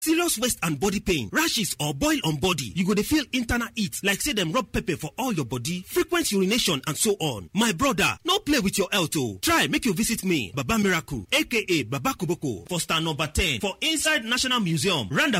serious waist and body pain, rashes or boil on body. You go dey feel internal heat like say dem rub pepper for all your body, frequent urination and so on. My brother, no play with your health o. Try make you visit me, Baba Miracle aka Baba Koboko, for stand number 10 for inside National Museum, roundabout